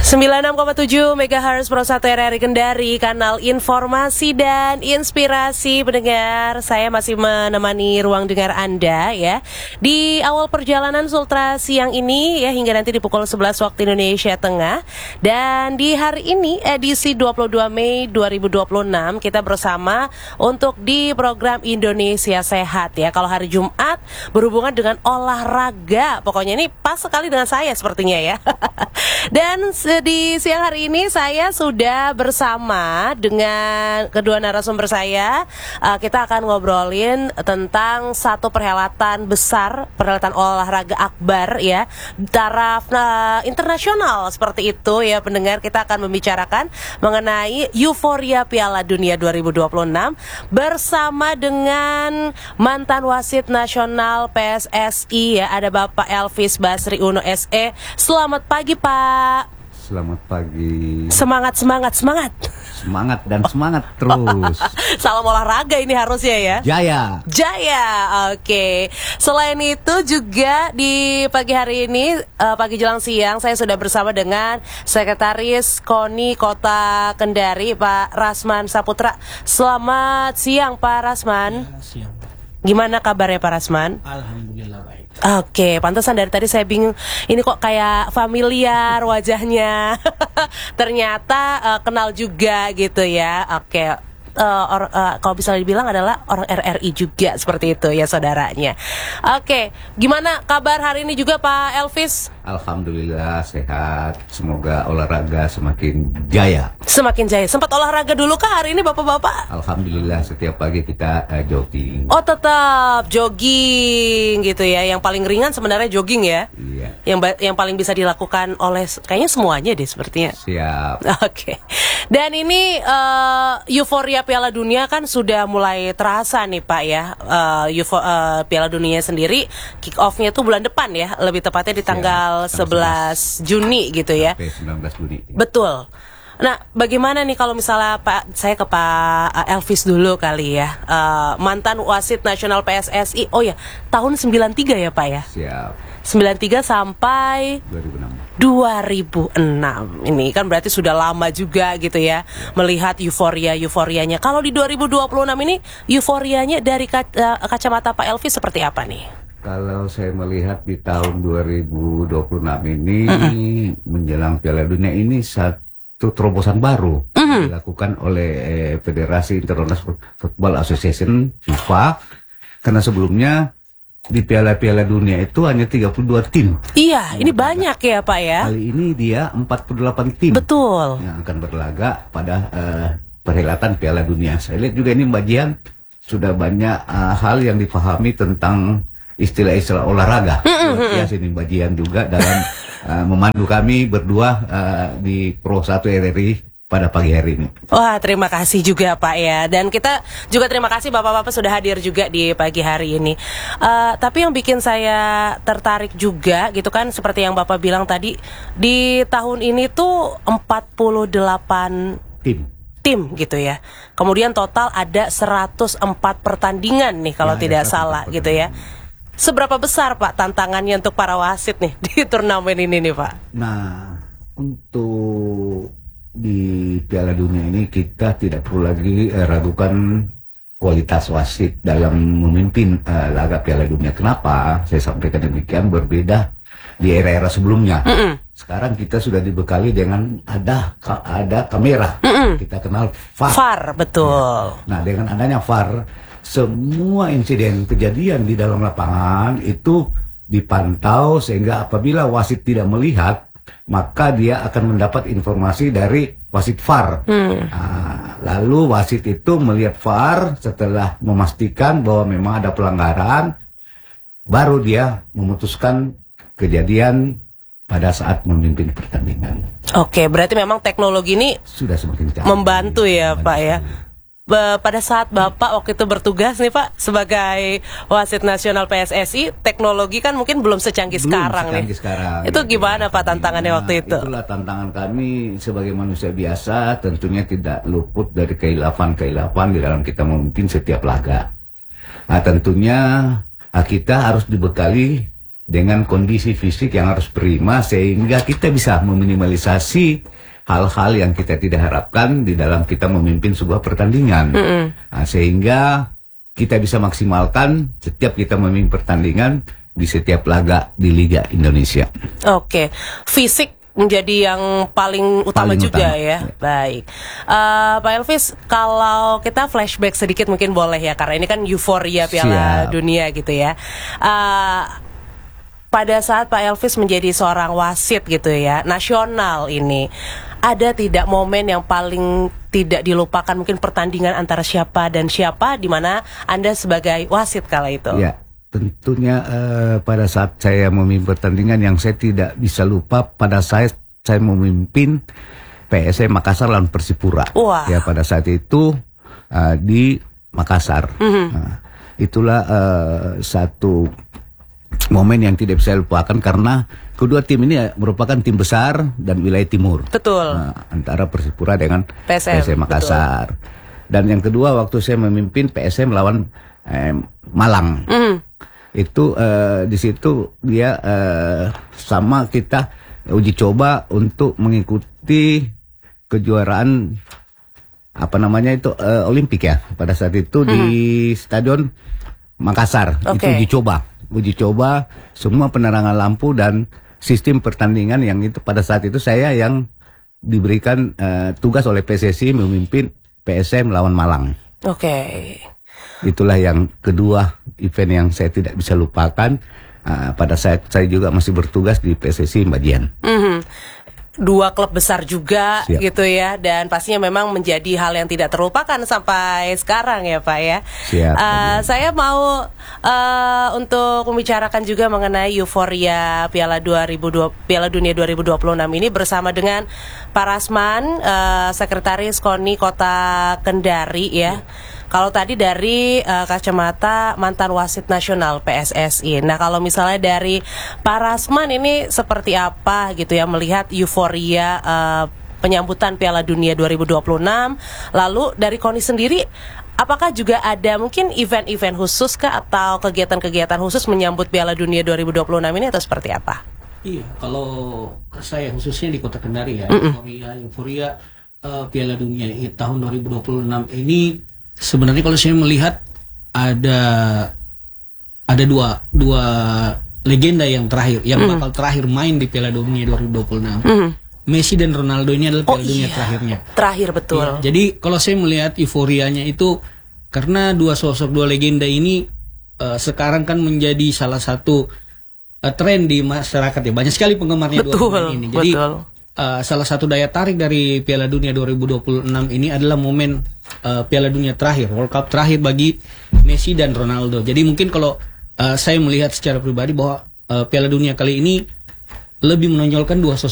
96,7 MHz Pro 1 RRI Kendari, kanal informasi dan inspirasi pendengar. Saya masih menemani ruang dengar Anda ya di awal perjalanan Sultra siang ini ya, hingga nanti di pukul 11 waktu Indonesia Tengah. Dan di hari ini edisi 22 Mei 2026 kita bersama untuk di program Indonesia Sehat ya. Kalau hari Jumat berhubungan dengan olahraga, pokoknya ini pas sekali dengan saya sepertinya ya. Dan di siang hari ini saya sudah bersama dengan kedua narasumber saya. Kita akan ngobrolin tentang satu perhelatan besar, perhelatan olahraga akbar ya, taraf internasional seperti itu ya pendengar. Kita akan membicarakan mengenai euforia Piala Dunia 2026 bersama dengan mantan wasit nasional PSSI ya, ada Bapak Elvis Basri Uno SE. Selamat pagi Pak. Selamat pagi. Semangat dan semangat terus. Salam olahraga ini harusnya ya. Jaya. Oke. Selain itu juga di pagi hari ini, pagi jelang siang, saya sudah bersama dengan Sekretaris KONI Kota Kendari, Pak Rasman Saputra. Selamat siang Pak Rasman. Ya, siang. Gimana kabarnya Pak Rasman? Alhamdulillah baik. Oke, pantesan dari tadi saya bingung, ini kok kayak familiar wajahnya. Ternyata kenal juga gitu ya. Oke, kalau bisa dibilang adalah orang RRI juga seperti itu ya saudaranya. Oke, gimana kabar hari ini juga Pak Elvis? Alhamdulillah sehat. Semoga olahraga semakin jaya. Semakin jaya. Sempat olahraga dulu kah hari ini Bapak-bapak? Alhamdulillah setiap pagi kita jogging. Oh tetap jogging gitu ya. Yang paling ringan sebenarnya jogging ya. Iya. Yang paling bisa dilakukan oleh kayaknya semuanya deh sepertinya. Siap. Oke. Dan ini euforia Piala Dunia kan sudah mulai terasa nih Pak ya. Piala Dunia sendiri kick off-nya tuh bulan depan ya. Lebih tepatnya di tanggal 11 Juni gitu ya. 19 Juni. Betul. Nah, bagaimana nih kalau misalnya saya ke Pak Elvis dulu kali ya, mantan wasit nasional PSSI. Oh ya, tahun 93 ya Pak ya? Siap. 93 sampai 2006. Ini kan berarti sudah lama juga gitu ya, melihat euforianya. Kalau di 2026 ini euforianya dari kacamata Pak Elvis seperti apa nih? Kalau saya melihat di tahun 2026 ini menjelang Piala Dunia ini satu terobosan baru dilakukan oleh Federasi International Football Association FIFA, karena sebelumnya di Piala Dunia itu hanya 32 tim. Iya, ini banyak ya Pak ya. Kali ini dia 48 tim. Betul. Yang akan berlaga pada perhelatan Piala Dunia. Saya lihat juga ini bagian sudah banyak hal yang dipahami tentang istilah-istilah olahraga. Ya, sini bagian juga dalam memandu kami berdua di Pro 1 RRI pada pagi hari ini. Wah, terima kasih juga Pak ya. Dan kita juga terima kasih Bapak-bapak sudah hadir juga di pagi hari ini. Tapi yang bikin saya tertarik juga gitu kan, seperti yang Bapak bilang tadi, di tahun ini tuh 48 tim gitu ya. Kemudian total ada 104 pertandingan nih kalau tidak salah gitu ya. Seberapa besar Pak tantangannya untuk para wasit nih di turnamen ini nih Pak? Nah, untuk di Piala Dunia ini kita tidak perlu lagi ragukan kualitas wasit dalam memimpin laga Piala Dunia. Kenapa? Saya sampaikan demikian, berbeda di era-era sebelumnya. Sekarang kita sudah dibekali dengan ada kamera. Kita kenal VAR. VAR, betul. Nah, dengan adanya VAR, semua insiden kejadian di dalam lapangan itu dipantau, sehingga apabila wasit tidak melihat, maka dia akan mendapat informasi dari wasit VAR. Lalu wasit itu melihat VAR, setelah memastikan bahwa memang ada pelanggaran, baru dia memutuskan kejadian pada saat memimpin pertandingan. Oke, berarti memang teknologi ini sudah semakin canggih, membantu ya Pak ya. Pada saat Bapak waktu itu bertugas nih Pak sebagai wasit nasional PSSI, teknologi kan mungkin belum secanggih sekarang nih. Itu gimana Pak tantangannya waktu itu? Itulah tantangan kami sebagai manusia biasa, tentunya tidak luput dari keilafan-keilafan di dalam kita memimpin setiap laga. Nah, tentunya kita harus dibekali dengan kondisi fisik yang harus prima sehingga kita bisa meminimalisasi hal-hal yang kita tidak harapkan di dalam kita memimpin sebuah pertandingan. Nah, sehingga kita bisa maksimalkan setiap kita memimpin pertandingan di setiap laga di Liga Indonesia. Oke, fisik menjadi yang paling utama juga ya. Baik, Pak Elvis, kalau kita flashback sedikit mungkin boleh ya, karena ini kan euforia Piala Dunia gitu ya. Pada saat Pak Elvis menjadi seorang wasit gitu ya, nasional ini, ada tidak momen yang paling tidak dilupakan, mungkin pertandingan antara siapa dan siapa, di mana Anda sebagai wasit kala itu? Ya, tentunya pada saat saya memimpin pertandingan yang saya tidak bisa lupa pada saat saya memimpin PSM Makassar lawan Persipura. Ya, pada saat itu di Makassar. Itulah satu momen yang tidak bisa lupakan karena kedua tim ini merupakan tim besar dan wilayah timur. Betul. Antara Persipura dengan PSM Makassar. Betul. Dan yang kedua waktu saya memimpin PSM lawan Malang. Itu di situ dia sama kita uji coba untuk mengikuti kejuaraan Olimpik ya. Pada saat itu di Stadion Makassar. Itu uji coba semua penerangan lampu dan sistem pertandingan yang itu pada saat itu saya yang diberikan tugas oleh PSSI memimpin PSM lawan Malang. Itulah yang kedua event yang saya tidak bisa lupakan pada saat saya juga masih bertugas di PSSI Bajian. Dua klub besar juga gitu ya, dan pastinya memang menjadi hal yang tidak terlupakan sampai sekarang ya Pak ya. Saya mau untuk membicarakan juga mengenai euforia Piala Dunia 2026 ini bersama dengan Pak Rasman, Sekretaris KONI Kota Kendari ya. Kalau tadi dari kacamata mantan wasit nasional PSSI. Nah, kalau misalnya dari Pak Rasman ini seperti apa gitu ya melihat euforia penyambutan Piala Dunia 2026. Lalu dari KONI sendiri, apakah juga ada mungkin event-event khusus kah atau kegiatan-kegiatan khusus menyambut Piala Dunia 2026 ini atau seperti apa? Iya, kalau saya khususnya di Kota Kendari ya, euforia Piala Dunia tahun 2026 ini sebenarnya kalau saya melihat ada dua legenda yang terakhir yang bakal terakhir main di Piala Dunia 2026. Messi dan Ronaldo ini adalah Piala Dunia terakhirnya. Terakhir betul. Ya, jadi kalau saya melihat euforianya itu karena dua legenda ini sekarang kan menjadi salah satu tren di masyarakat ya. Banyak sekali penggemarnya dua pemain ini. Jadi salah satu daya tarik dari Piala Dunia 2026 ini adalah momen Piala Dunia terakhir, World Cup terakhir bagi Messi dan Ronaldo. Jadi mungkin kalau saya melihat secara pribadi bahwa Piala Dunia kali ini lebih menonjolkan dua sosok